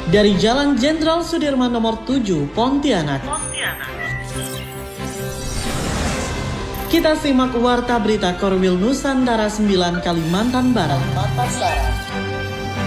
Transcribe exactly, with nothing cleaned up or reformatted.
Dari Jalan Jenderal Sudirman nomor tujuh, Pontianak. Kita simak Warta Berita Korwil Nusantara sembilan, Kalimantan Barat.